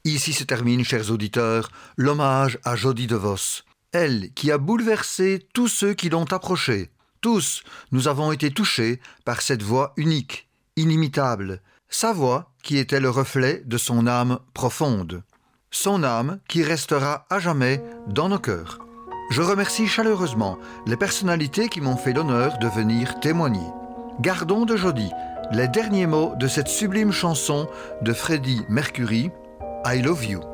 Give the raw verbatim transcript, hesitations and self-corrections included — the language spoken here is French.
Ici se termine, chers auditeurs, l'hommage à Jodie DeVos. Elle qui a bouleversé tous ceux qui l'ont approchée. Tous, nous avons été touchés par cette voix unique, inimitable. Sa voix qui était le reflet de son âme profonde. Son âme qui restera à jamais dans nos cœurs. Je remercie chaleureusement les personnalités qui m'ont fait l'honneur de venir témoigner. Gardons de Jodie les derniers mots de cette sublime chanson de Freddie Mercury, I Love You.